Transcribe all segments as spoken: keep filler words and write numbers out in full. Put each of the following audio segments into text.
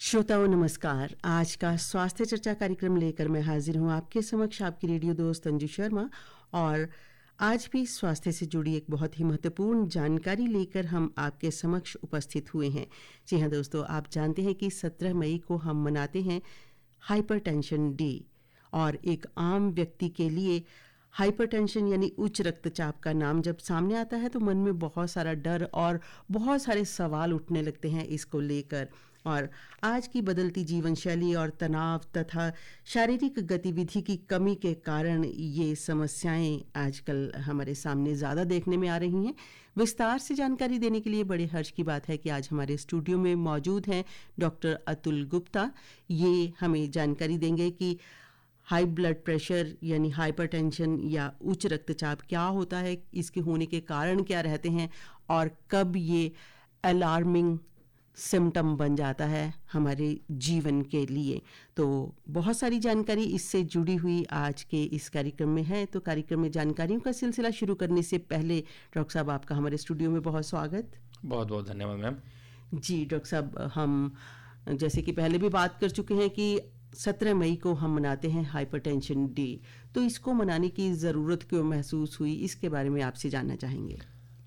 श्रोताओं नमस्कार। आज का स्वास्थ्य चर्चा कार्यक्रम लेकर मैं हाजिर हूँ आपके समक्ष, आपकी रेडियो दोस्त अंजू शर्मा। और आज भी स्वास्थ्य से जुड़ी एक बहुत ही महत्वपूर्ण जानकारी लेकर हम आपके समक्ष उपस्थित हुए हैं। जी हाँ दोस्तों, आप जानते हैं कि सत्रह मई को हम मनाते हैं हाइपरटेंशन डे। और एक आम व्यक्ति के लिए हाइपरटेंशन यानी उच्च रक्तचाप का नाम जब सामने आता है तो मन में बहुत सारा डर और बहुत सारे सवाल उठने लगते हैं इसको लेकर। और आज की बदलती जीवन शैली और तनाव तथा शारीरिक गतिविधि की कमी के कारण ये समस्याएं आजकल हमारे सामने ज़्यादा देखने में आ रही हैं। विस्तार से जानकारी देने के लिए बड़े हर्ष की बात है कि आज हमारे स्टूडियो में मौजूद हैं डॉक्टर अतुल गुप्ता। ये हमें जानकारी देंगे कि हाई ब्लड प्रेशर यानी हाइपरटेंशन या उच्च रक्तचाप क्या होता है, इसके होने के कारण क्या रहते हैं और कब ये अलार्मिंग सिम्टम बन जाता है हमारे जीवन के लिए। तो बहुत सारी जानकारी इससे जुड़ी हुई आज के इस कार्यक्रम में है। तो कार्यक्रम में जानकारियों का सिलसिला शुरू करने से पहले डॉक्टर साहब, आपका हमारे स्टूडियो में बहुत स्वागत। बहुत बहुत धन्यवाद मैम। जी डॉक्टर साहब, हम जैसे कि पहले भी बात कर चुके हैं कि सत्रह मई को हम मनाते हैं हाइपरटेंशन डे। तो इसको मनाने की ज़रूरत क्यों महसूस हुई, इसके बारे में आपसे जानना चाहेंगे।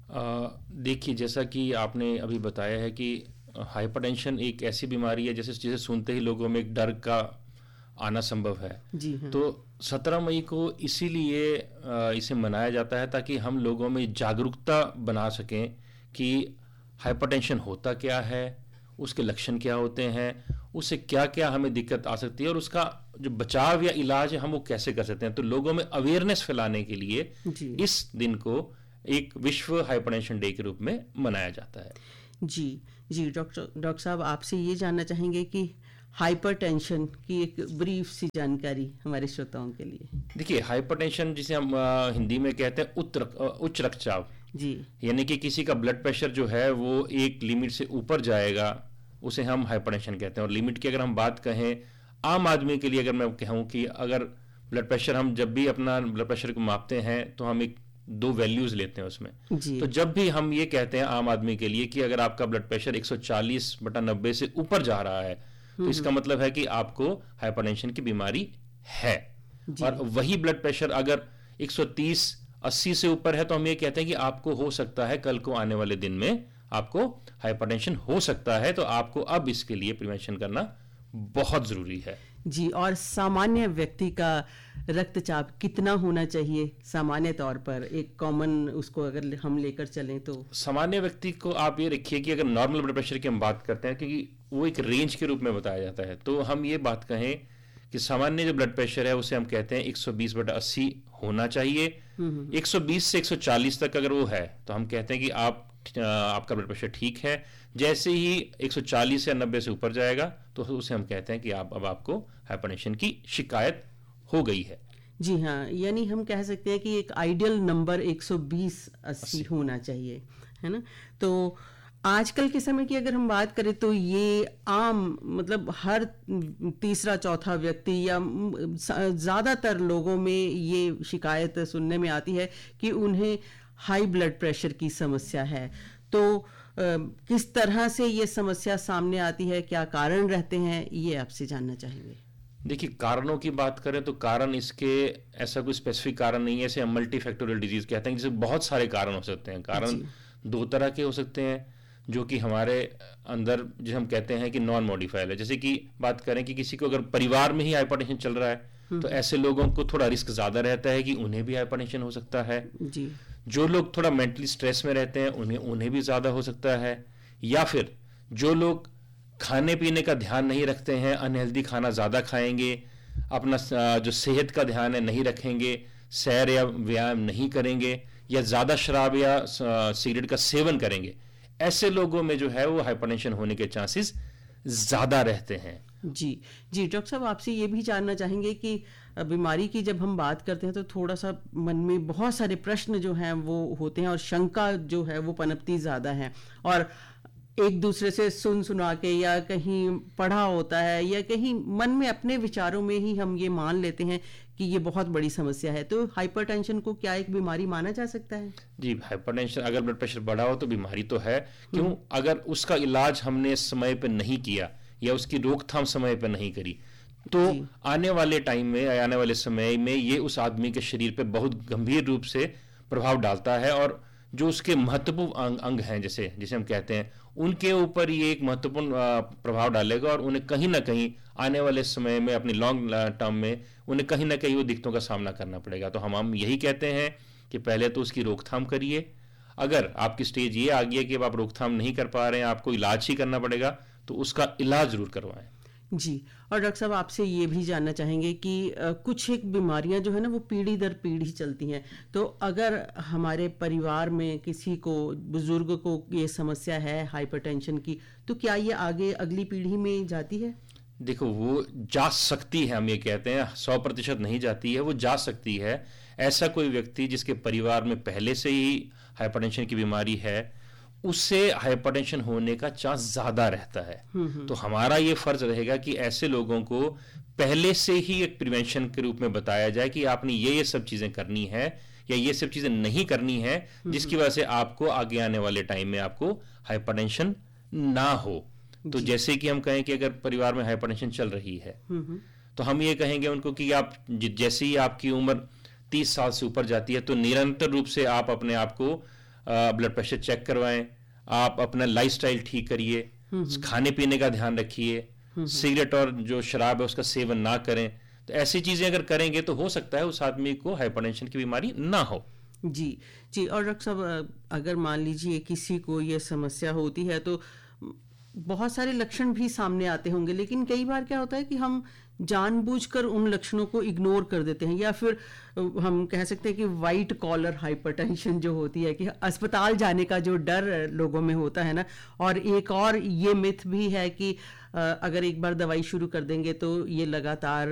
देखिए, जैसा कि आपने अभी बताया है कि हाइपरटेंशन एक ऐसी बीमारी है जैसे जिसे सुनते ही लोगों में एक डर का आना संभव है। जी हाँ। तो सत्रह मई को इसीलिए इसे मनाया जाता है ताकि हम लोगों में जागरूकता बना सकें कि हाइपरटेंशन होता क्या है, उसके लक्षण क्या होते हैं, उससे क्या क्या हमें दिक्कत आ सकती है और उसका जो बचाव या इलाज है हम वो कैसे कर सकते हैं। तो लोगों में अवेयरनेस फैलाने के लिए इस दिन को एक विश्व हाइपरटेंशन डे के रूप में मनाया जाता है। जी जी डॉक्टर डॉक्टर साहब, आपसे ये जानना चाहेंगे कि हाइपरटेंशन की एक ब्रीफ सी जानकारी हमारे श्रोताओं के लिए। देखिए, हाइपरटेंशन जिसे हम आ, हिंदी में कहते हैं उच्च रक्तचाप, जी, यानी कि किसी का ब्लड प्रेशर जो है वो एक लिमिट से ऊपर जाएगा, उसे हम हाइपरटेंशन कहते हैं। और लिमिट की अगर हम बात कहें आम आदमी के लिए, अगर मैं कहूँ कि अगर ब्लड प्रेशर, हम जब भी अपना ब्लड प्रेशर को मापते हैं तो हम एक दो वैल्यूज लेते हैं उसमें। तो जब भी हम ये कहते हैं आम आदमी के लिए कि अगर आपका ब्लड प्रेशर एक सौ चालीस बटा नब्बे से ऊपर जा रहा है तो इसका मतलब है कि आपको हाइपरटेंशन की बीमारी है। और वही ब्लड प्रेशर अगर एक सौ तीस अस्सी से ऊपर है तो हम ये कहते हैं कि आपको हो सकता है कल को आने वाले दिन में आपको हाइपरटेंशन हो सकता है। तो आपको अब इसके लिए प्रिवेंशन करना बहुत जरूरी है। जी, और सामान्य व्यक्ति का रक्तचाप कितना होना चाहिए सामान्य तौर पर, एक कॉमन उसको अगर हम लेकर चलें तो? सामान्य व्यक्ति को आप ये रखिए कि अगर नॉर्मल ब्लड प्रेशर की हम बात करते हैं, क्योंकि वो एक रेंज के रूप में बताया जाता है, तो हम ये बात कहें कि सामान्य जो ब्लड प्रेशर है उसे हम कहते हैं एक सौ बीस बटा अस्सी होना चाहिए। एक सौ बीस से एक सौ चालीस तक अगर वो है तो हम कहते हैं कि आप आपका ब्लड प्रेशर ठीक है। जैसे ही एक सौ चालीस या नब्बे से ऊपर जाएगा तो उसे हम कहते हैं कि आप अब आपको हाइपरटेंशन की शिकायत हो गई है। जी हाँ, यानी हम कह सकते हैं कि एक आइडियल नंबर एक सौ बीस अस्सी होना चाहिए, है ना। तो आजकल के समय की अगर हम बात करें तो ये आम मतलब हर तीसरा चौथा व्यक्ति या ज़्यादातर लोगों में ये शिकायत सुनने में आती है कि उन्हें हाई ब्लड प्रेशर की समस्या है। तो आ, किस तरह से ये समस्या सामने आती है, क्या कारण रहते हैं, ये आपसे जानना चाहेंगे। देखिए, कारणों की बात करें तो कारण इसके ऐसा कोई स्पेसिफिक कारण नहीं है। इसे हम मल्टी फैक्टोरियल डिजीज कहते हैं, जिससे बहुत सारे कारण हो सकते हैं। कारण दो तरह के हो सकते हैं जो कि हमारे अंदर जिसे हम कहते हैं कि नॉन मॉडिफाइड है। जैसे कि बात करें कि किसी को अगर परिवार में ही हाइपरटेंशन चल रहा है तो ऐसे लोगों को थोड़ा रिस्क ज्यादा रहता है कि उन्हें भी हाइपरटेंशन हो सकता है। जी। जो लोग थोड़ा मेंटली स्ट्रेस में रहते हैं उन्हें उन्हें भी ज्यादा हो सकता है। या फिर जो लोग खाने पीने का ध्यान नहीं रखते हैं, अनहेल्दी खाना ज्यादा खाएंगे, अपना जो सेहत का ध्यान है नहीं रखेंगे, सैर या व्यायाम नहीं करेंगे या ज्यादा शराब या सिगरेट का सेवन करेंगे, ऐसे लोगों में जो है वो हाइपरटेंशन होने के चांसेस ज्यादा रहते हैं। जी जी डॉक्टर साहब, आपसे ये भी जानना चाहेंगे कि बीमारी की जब हम बात करते हैं तो थोड़ा सा मन में बहुत सारे प्रश्न जो हैं वो होते हैं और शंका जो है वो पनपती ज़्यादा है, और एक दूसरे से सुन सुना के या कहीं पढ़ा होता है या कहीं मन में अपने विचारों में ही हम ये मान लेते हैं कि ये बहुत बड़ी समस्या है। तो हाइपरटेंशन को क्या एक बीमारी माना जा सकता है? जी, हाइपरटेंशन अगर ब्लड प्रेशर बढ़ा हो तो बीमारी तो है। क्यों? अगर उसका इलाज हमने समय पे नहीं किया या उसकी रोकथाम समय पर नहीं करी तो आने वाले टाइम में या आने वाले समय में ये उस आदमी के शरीर पे बहुत गंभीर रूप से प्रभाव डालता है, और जो उसके महत्वपूर्ण अंग, अंग हैं जैसे जिसे हम कहते हैं, उनके ऊपर ये एक महत्वपूर्ण प्रभाव डालेगा और उन्हें कहीं ना कहीं आने वाले समय में अपनी लॉन्ग टर्म में उन्हें कहीं ना कहीं वो दिक्कतों का सामना करना पड़ेगा। तो हम हम यही कहते हैं कि पहले तो उसकी रोकथाम करिए। अगर आपकी स्टेज ये आ गई है कि अब आप रोकथाम नहीं कर पा रहे हैं, आपको इलाज ही करना पड़ेगा, तो उसका इलाज जरूर करवाएं। जी, और डॉक्टर साहब आपसे ये भी जानना चाहेंगे कि आ, कुछ एक बीमारियां जो है ना वो पीढ़ी दर पीढ़ी चलती हैं, तो अगर हमारे परिवार में किसी को, बुजुर्ग को ये समस्या है हाइपरटेंशन की, तो क्या ये आगे अगली पीढ़ी में जाती है? देखो, वो जा सकती है, हम ये कहते हैं सौ प्रतिशत नहीं जाती है, वो जा सकती है। ऐसा कोई व्यक्ति जिसके परिवार में पहले से ही हाइपरटेंशन की बीमारी है, उससे हाइपरटेंशन होने का चांस ज्यादा रहता है। तो हमारा ये फर्ज रहेगा कि ऐसे लोगों को पहले से ही एक प्रिवेंशन के रूप में बताया जाए कि आपने ये ये सब चीजें करनी है या ये सब चीजें नहीं करनी है, जिसकी वजह से आपको आगे आने वाले टाइम में आपको हाइपरटेंशन ना हो। तो जैसे कि हम कहें कि अगर परिवार में हाइपरटेंशन चल रही है तो हम ये कहेंगे उनको कि आप जैसे ही आपकी उम्र तीस साल से ऊपर जाती है तो निरंतर रूप से आप अपने आप को ब्लड प्रेशर चेक करवाएं, आप अपना लाइफस्टाइल ठीक करिए, खाने पीने का ध्यान रखिए, सिगरेट और जो शराब है उसका सेवन ना करें। तो ऐसी चीजें अगर करेंगे तो हो सकता है उस आदमी को हाइपरटेंशन की बीमारी ना हो। जी जी। और डॉक्टर साहब, अगर मान लीजिए किसी को ये समस्या होती है तो बहुत सारे लक्षण भी सामने आते होंगे, लेकिन कई बार क्या होता है कि हम जानबूझकर उन लक्षणों को इग्नोर कर देते हैं, या फिर हम कह सकते हैं कि वाइट कॉलर हाइपरटेंशन जो होती है कि अस्पताल जाने का जो डर लोगों में होता है ना। और एक और ये मिथ भी है कि अगर एक बार दवाई शुरू कर देंगे तो ये लगातार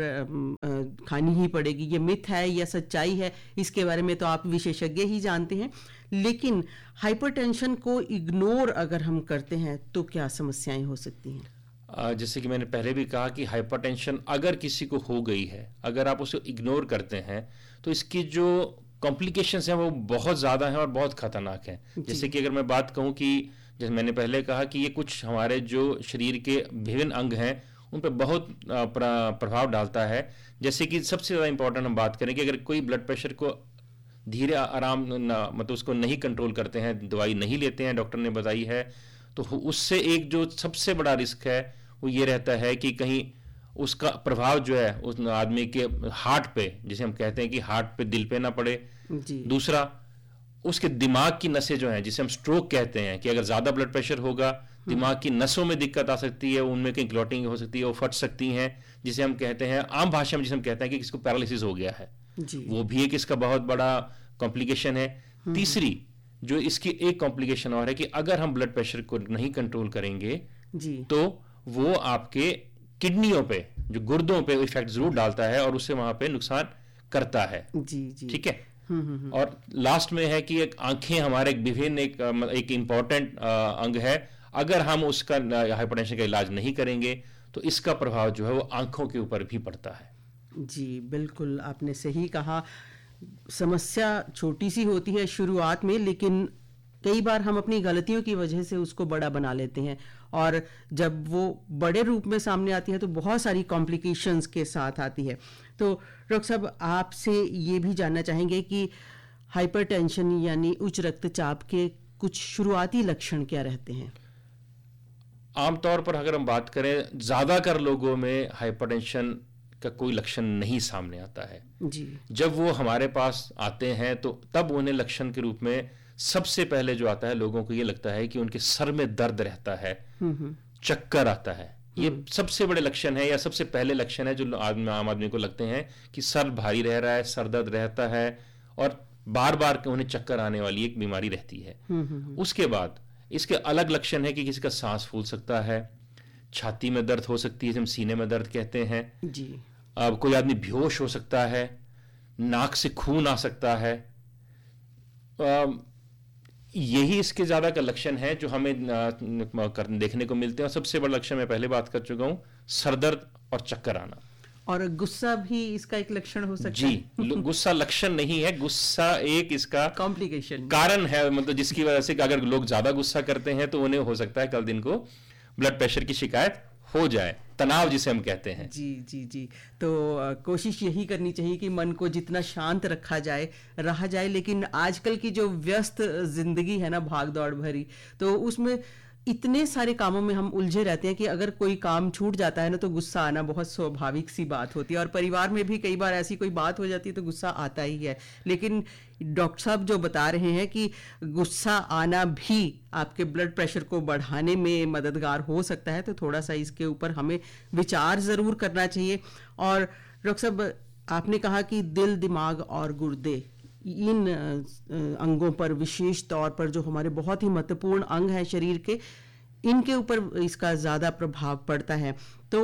खानी ही पड़ेगी। ये मिथ है या सच्चाई है, इसके बारे में तो आप विशेषज्ञ ही जानते हैं, लेकिन हाइपरटेंशन को इग्नोर अगर हम करते हैं तो क्या समस्याएं हो सकती हैं? जैसे कि मैंने पहले भी कहा कि हाइपरटेंशन अगर किसी को हो गई है, अगर आप उसे इग्नोर करते हैं तो इसकी जो कॉम्प्लिकेशंस हैं वो बहुत ज़्यादा हैं और बहुत खतरनाक हैं। जैसे कि अगर मैं बात कहूँ कि जैसे मैंने पहले कहा कि ये कुछ हमारे जो शरीर के विभिन्न अंग हैं उन पर बहुत प्रभाव डालता है। जैसे कि सबसे ज़्यादा इंपॉर्टेंट हम बात करें कि अगर कोई ब्लड प्रेशर को धीरे आराम मतलब उसको नहीं कंट्रोल करते हैं, दवाई नहीं लेते हैं, डॉक्टर ने बताई है, तो उससे एक जो सबसे बड़ा रिस्क है वो ये रहता है कि कहीं उसका प्रभाव जो है उस आदमी के हार्ट पे, जिसे हम कहते हैं कि हार्ट पे, दिल पे ना पड़े जी। दूसरा, उसके दिमाग की नसें जो हैं जिसे हम स्ट्रोक कहते हैं, कि अगर ज्यादा ब्लड प्रेशर होगा दिमाग की नसों में दिक्कत आ सकती है, उनमें कहीं क्लॉटिंग हो सकती है, वो फट सकती हैं, जिसे हम कहते हैं आम भाषा में जिसे हम कहते हैं कि किसको पैरालिसिस हो गया है जी। वो भी एक इसका बहुत बड़ा कॉम्प्लिकेशन है। तीसरी जो इसकी एक कॉम्प्लिकेशन और है कि अगर हम ब्लड प्रेशर को नहीं कंट्रोल करेंगे जी। तो वो आपके किडनियों पे, जो गुर्दों पे इफेक्ट जरूर डालता है और उससे वहां पे नुकसान करता है जी जी। ठीक है। और लास्ट में है कि एक आंखें हमारे एक विभिन्न एक एक इंपॉर्टेंट अंग है, अगर हम उसका हाइपरटेंशन का इलाज नहीं करेंगे तो इसका प्रभाव जो है वो आंखों के ऊपर भी पड़ता है जी। बिल्कुल आपने सही कहा, समस्या छोटी सी होती है शुरुआत में, लेकिन कई बार हम अपनी गलतियों की वजह से उसको बड़ा बना लेते हैं, और जब वो बड़े रूप में सामने आती है तो बहुत सारी कॉम्प्लिकेशंस के साथ आती है। तो डॉक्टर साहब, आपसे ये भी जानना चाहेंगे कि हाइपरटेंशन यानी उच्च रक्तचाप के कुछ शुरुआती लक्षण क्या रहते हैं? आमतौर पर अगर हम बात करें, ज्यादातर लोगों में हाइपरटेंशन का कोई लक्षण नहीं सामने आता है जी। जब वो हमारे पास आते हैं तो तब उन्हें लक्षण के रूप में सबसे पहले जो आता है, लोगों को ये लगता है कि उनके सर में दर्द रहता है, चक्कर आता है। ये सबसे बड़े लक्षण है या सबसे पहले लक्षण है जो आदमी आम आदमी को लगते हैं कि सर भारी रह रहा है, सर दर्द रहता है और बार बार उन्हें चक्कर आने वाली एक बीमारी रहती है। उसके बाद इसके अलग लक्षण है कि किसी का सांस फूल सकता है, छाती में दर्द हो सकती है, हम सीने में दर्द कहते हैं जी। अब कोई आदमी बेहोश हो सकता है, नाक से खून आ सकता है। आ, यही इसके ज्यादा का लक्षण है जो हमें देखने को मिलते हैं। और सबसे बड़ा लक्षण मैं पहले बात कर चुका हूं, सरदर्द और चक्कर आना। और गुस्सा भी इसका एक लक्षण हो सकता जी, है जी। गुस्सा लक्षण नहीं है, गुस्सा एक इसका कॉम्प्लिकेशन कारण है, मतलब जिसकी वजह से अगर लोग ज्यादा गुस्सा करते हैं तो उन्हें हो सकता है कल दिन को ब्लड प्रेशर की शिकायत हो जाए, तनाव जिसे हम कहते हैं। जी जी जी। तो आ, कोशिश यही करनी चाहिए कि मन को जितना शांत रखा जाए रहा जाए, लेकिन आजकल की जो व्यस्त जिंदगी है ना, भाग दौड़ भरी, तो उसमें इतने सारे कामों में हम उलझे रहते हैं कि अगर कोई काम छूट जाता है ना तो गुस्सा आना बहुत स्वाभाविक सी बात होती है, और परिवार में भी कई बार ऐसी कोई बात हो जाती है तो गुस्सा आता ही है। लेकिन डॉक्टर साहब जो बता रहे हैं कि गुस्सा आना भी आपके ब्लड प्रेशर को बढ़ाने में मददगार हो सकता है, तो थोड़ा सा इसके ऊपर हमें विचार ज़रूर करना चाहिए। और डॉक्टर साहब, आपने कहा कि दिल, दिमाग और गुर्दे, इन अंगों पर विशेष तौर पर, जो हमारे बहुत ही महत्वपूर्ण अंग हैं शरीर के, इनके ऊपर इसका ज़्यादा प्रभाव पड़ता है। तो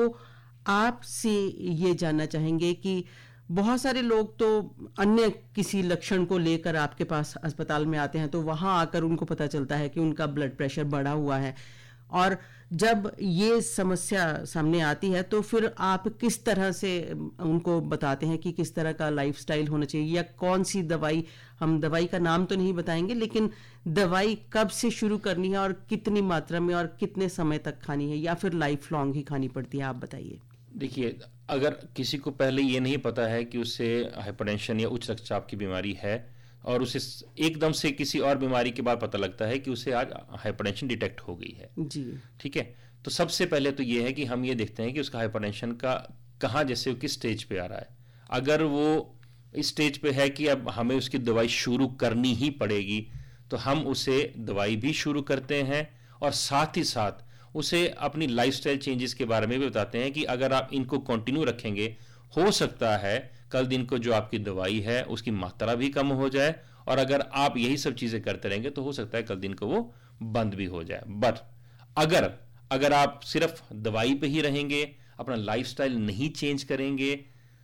आपसे ये जानना चाहेंगे कि बहुत सारे लोग तो अन्य किसी लक्षण को लेकर आपके पास अस्पताल में आते हैं, तो वहाँ आकर उनको पता चलता है कि उनका ब्लड प्रेशर बढ़ा हुआ है, और जब ये समस्या सामने आती है तो फिर आप किस तरह से उनको बताते हैं कि किस तरह का लाइफस्टाइल होना चाहिए, या कौन सी दवाई, हम दवाई का नाम तो नहीं बताएंगे, लेकिन दवाई कब से शुरू करनी है और कितनी मात्रा में और कितने समय तक खानी है, या फिर लाइफ लॉन्ग ही खानी पड़ती है, आप बताइए। देखिए, अगर किसी को पहले ये नहीं पता है कि उसे हाइपरटेंशन या उच्च रक्तचाप की बीमारी है, और उसे एकदम से किसी और बीमारी के बाद पता लगता है कि उसे आज हाइपरटेंशन डिटेक्ट हो गई है, जी ठीक है, तो सबसे पहले तो ये है कि हम ये देखते हैं कि उसका हाइपरटेंशन का कहाँ, जैसे किस स्टेज पे आ रहा है। अगर वो इस स्टेज पे है कि अब हमें उसकी दवाई शुरू करनी ही पड़ेगी, तो हम उसे दवाई भी शुरू करते हैं, और साथ ही साथ उसे अपनी लाइफस्टाइल चेंजेस के बारे में भी बताते हैं कि अगर आप इनको कंटिन्यू रखेंगे, हो सकता है कल दिन को जो आपकी दवाई है उसकी मात्रा भी कम हो जाए, और अगर आप यही सब चीज़ें करते रहेंगे तो हो सकता है कल दिन को वो बंद भी हो जाए। बट अगर अगर आप सिर्फ दवाई पे ही रहेंगे, अपना लाइफस्टाइल नहीं चेंज करेंगे,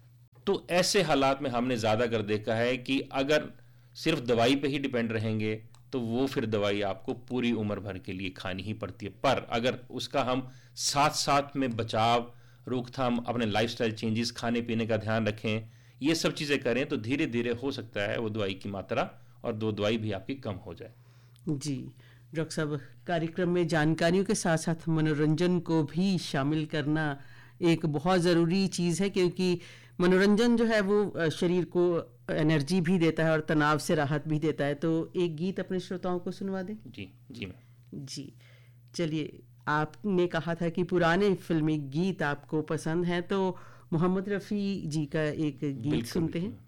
तो ऐसे हालात में हमने ज़्यादा कर देखा है कि अगर सिर्फ दवाई पे ही डिपेंड रहेंगे तो वो फिर दवाई आपको पूरी उम्र भर के लिए खानी ही पड़ती है। पर अगर उसका हम साथ साथ में बचाव, रोकथाम, अपने लाइफस्टाइल चेंजेस, खाने पीने का ध्यान रखें, ये सब चीज़ें करें, तो धीरे धीरे हो सकता है वो दवाई की मात्रा और दो दवाई भी आपकी कम हो जाए। जी डॉक्टर साहब, कार्यक्रम में जानकारियों के साथ साथ मनोरंजन को भी शामिल करना एक बहुत ज़रूरी चीज़ है, क्योंकि मनोरंजन जो है वो शरीर को एनर्जी भी देता है और तनाव से राहत भी देता है। तो एक गीत अपने श्रोताओं को सुनवा दें। जी जी मैम। जी चलिए, आपने कहा था कि पुराने फिल्मी गीत आपको पसंद हैं, तो मोहम्मद रफ़ी जी का एक गीत सुनते हैं।